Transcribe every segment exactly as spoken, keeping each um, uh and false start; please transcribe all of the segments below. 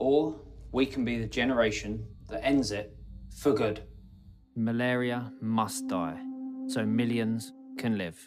or we can be the generation that ends it for good. Malaria must die, so millions can live.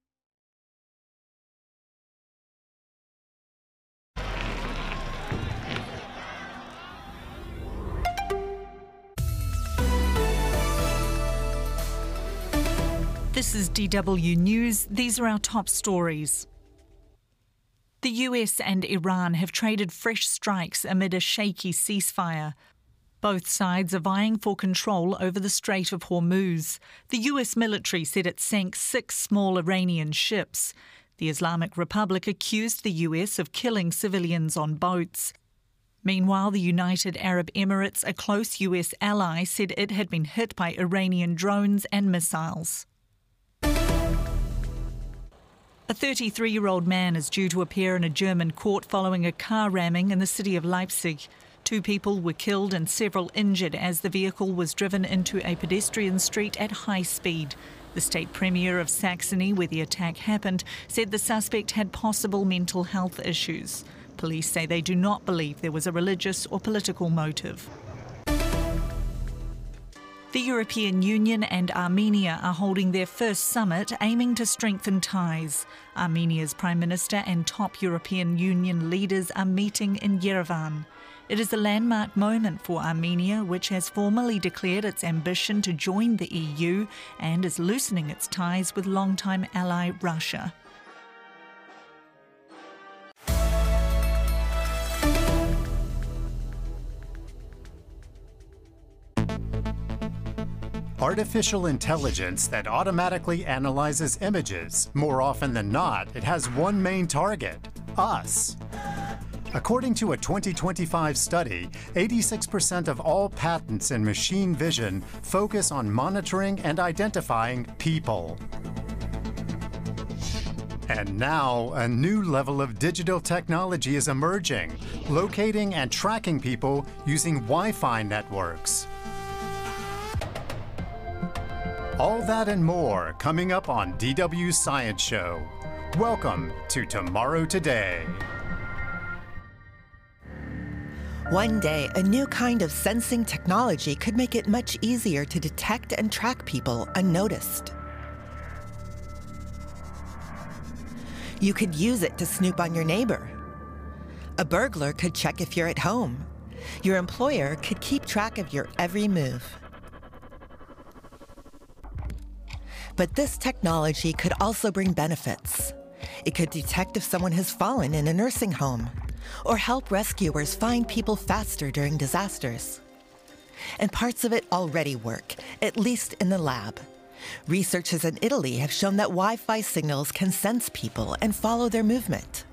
This is D W News. These are our top stories. The U S and Iran have traded fresh strikes amid a shaky ceasefire. Both sides are vying for control over the Strait of Hormuz. The U S military said it sank six small Iranian ships. The Islamic Republic accused the U S of killing civilians on boats. Meanwhile, the United Arab Emirates, a close U S ally, said it had been hit by Iranian drones and missiles. A thirty-three-year-old man is due to appear in a German court following a car ramming in the city of Leipzig. Two people were killed and several injured as the vehicle was driven into a pedestrian street at high speed. The state premier of Saxony, where the attack happened, said the suspect had possible mental health issues. Police say they do not believe there was a religious or political motive. The European Union and Armenia are holding their first summit aiming to strengthen ties. Armenia's Prime Minister and top European Union leaders are meeting in Yerevan. It is a landmark moment for Armenia, which has formally declared its ambition to join the E U and is loosening its ties with longtime ally Russia. Artificial intelligence that automatically analyzes images. More often than not, it has one main target: us. According to a twenty twenty-five study, eighty-six percent of all patents in machine vision focus on monitoring and identifying people. And now, a new level of digital technology is emerging, locating and tracking people using Wi-Fi networks. All that and more coming up on D W's Science Show. Welcome to Tomorrow Today. One day, a new kind of sensing technology could make it much easier to detect and track people unnoticed. You could use it to snoop on your neighbor. A burglar could check if you're at home. Your employer could keep track of your every move. But this technology could also bring benefits. It could detect if someone has fallen in a nursing home, or help rescuers find people faster during disasters. And parts of it already work, at least in the lab. Researchers in Italy have shown that Wi-Fi signals can sense people and follow their movement.